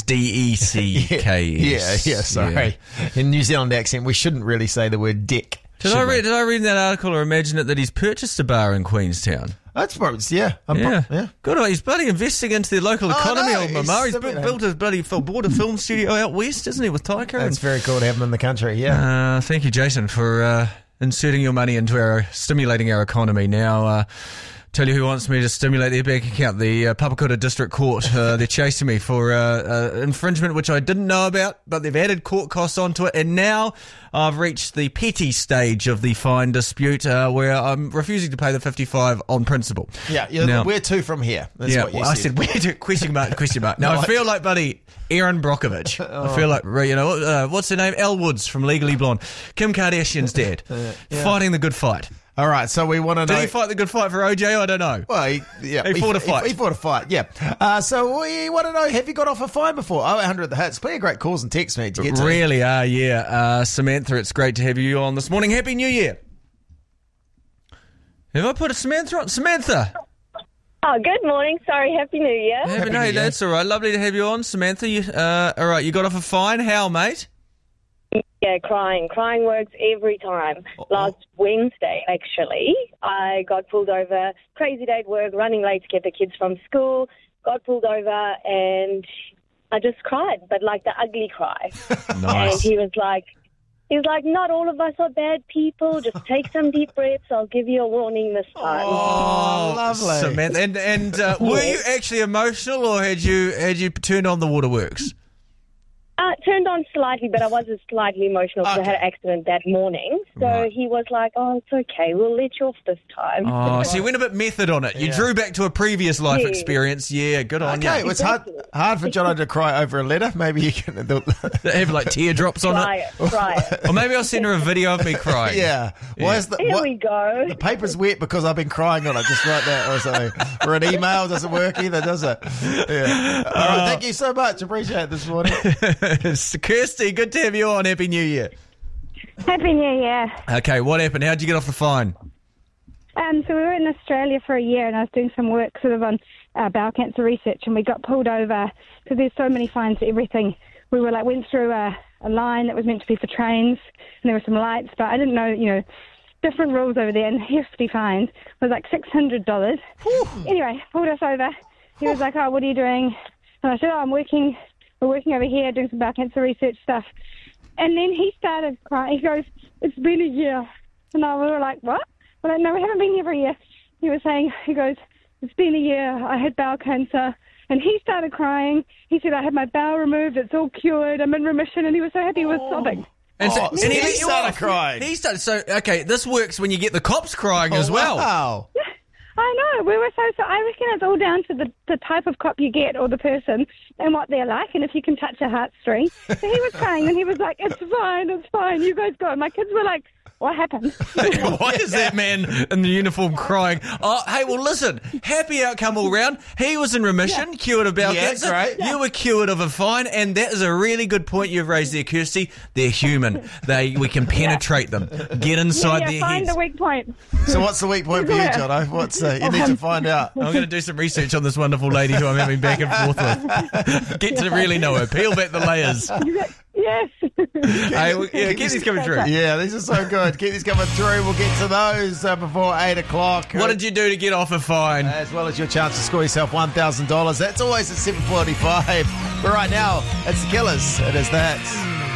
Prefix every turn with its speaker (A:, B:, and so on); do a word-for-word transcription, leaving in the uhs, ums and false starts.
A: D E C K S.
B: Yeah, yeah, sorry. Yeah. In New Zealand accent, we shouldn't really say the word dick.
A: Did I read? Did I read in that article or imagine it that he's purchased a bar in Queenstown?
B: That's probably, yeah. I'm
A: yeah.
B: Pro- yeah.
A: Good on, he's bloody investing into the local economy,
B: oh, no,
A: old Mama. He's, he's
B: built,
A: built his bloody bought a film studio out west, isn't he, with Taika?
B: That's and, very cool to have him in the country, yeah.
A: Uh, thank you, Jason, for uh, inserting your money into our, stimulating our economy. Now, uh, tell you who wants me to stimulate their bank account. The uh, Papakura District Court. Uh, they're chasing me for uh, uh, infringement, which I didn't know about, but they've added court costs onto it. And now I've reached the petty stage of the fine dispute uh, where I'm refusing to pay the fifty-five on principle.
B: Yeah, yeah
A: now,
B: we're two from here. That's
A: yeah,
B: what you
A: well,
B: said.
A: I said, where to, question mark, question mark. Now,
B: no,
A: I feel like, buddy, Aaron Brockovich. oh. I feel like, you know, uh, what's her name? Elle Woods from Legally Blonde. Kim Kardashian's dad. uh, yeah. Fighting the good fight.
B: All right, so we want to know...
A: Did he fight the good fight for O J? I don't know.
B: Well, he, yeah,
A: he, he fought a fight.
B: He, he fought a fight, yeah. Uh, so we want to know, have you got off a fine before? oh eight hundred the hits. Plenty of great calls and texts, mate, to get to.
A: Really are, yeah. Uh, Samantha, it's great to have you on this morning. Happy New Year. Have I put a Samantha on? Samantha!
C: Oh, good morning. Sorry, Happy New Year.
A: Happy,
B: Happy
A: no,
B: New Year.
A: That's all right. Lovely to have you on, Samantha. You, uh, all right, you got off a fine. How, mate?
C: Yeah, crying. Crying works every time.
A: Uh-oh.
C: Last Wednesday, actually, I got pulled over. Crazy day at work, running late to get the kids from school. Got pulled over and I just cried, but like the ugly cry.
A: Nice.
C: And he was like, he was like, not all of us are bad people. Just take some deep breaths. I'll give you a warning this time.
B: Oh, lovely.
A: Samantha, and and uh, were you actually emotional, or had you had you turned on the waterworks?
C: Uh, turned on slightly, but I was slightly emotional because
B: Okay.
C: I had an accident that morning. So
A: Right.
C: he was like, oh, it's okay. We'll let you off this time.
A: Oh, so you went a bit method on it. You
B: Yeah.
A: drew back to a previous life
C: Yeah.
A: experience. Yeah, good on
B: Okay,
A: you.
B: well, it's hard, hard for Jono to cry over a letter. Maybe you can...
A: Have like teardrops on
C: Try
A: it.
C: it. Try it.
A: Or maybe I'll send her a video of me crying.
B: yeah. Why is the...
C: Here
B: what-
C: we go.
B: The paper's wet because I've been crying on it. Just write that or something. Or an email doesn't work either, does it? Yeah. All right. Thank you so much. Appreciate it this morning.
A: Kirsty, good to have you on. Happy New Year.
D: Happy New Year.
A: Okay, what happened? How'd you get off the fine?
D: Um, so we were in Australia for a year and I was doing some work sort of on uh, bowel cancer research and we got pulled over because there's so many fines for everything. We were like, went through a, a line that was meant to be for trains and there were some lights, but I didn't know, you know, different rules over there and hefty fines. It was like six hundred dollars. Anyway, pulled us over. He was like, oh, what are you doing? And I said, oh, I'm working, we're working over here doing some bowel cancer research stuff. And then he started crying. He goes, it's been a year. And I, we were like, what? We're like, no, we haven't been here for a year. He was saying, he goes, it's been a year. I had bowel cancer. And he started crying. He said, I had my bowel removed. It's all cured. I'm in remission. And he was so happy he was sobbing.
A: And, so,
B: Oh,
A: and
B: so
A: he,
B: he
A: let you
B: started
A: off.
B: crying.
A: He started. So, okay, this works when you get the cops crying as
B: Oh,
A: well.
B: Wow.
D: I know. We were so, so I reckon it's all down to the, the type of cop you get or the person and what they're like and if you can touch a heartstring. So he was crying and he was like, it's fine, it's fine. You guys go. My kids were like, what happened?
A: Why is that man in the uniform crying? Oh, hey, well, listen, happy outcome all round. He was in remission, cured of bowel
B: Yeah,
A: cancer.
B: great.
A: You were cured of a fine, and that is a really good point you've raised there, Kirsty. They're human. They We can penetrate them, get inside
D: yeah,
A: their
D: find
A: heads.
D: the weak point.
B: So what's the weak point for you, Jono? What's uh, you need to find out.
A: I'm going to do some research on this wonderful lady who I'm having back and forth with. Get to really know her. Peel back the layers.
D: Yes.
A: Hey, well, yeah, get these coming through.
B: Yeah, these are so good. Keep these coming through. We'll get to those uh, before eight o'clock.
A: What did you do to get off a fine?
B: As well as your chance to score yourself one thousand dollars. That's always at seven forty-five. But right now, it's the Killers. It is that.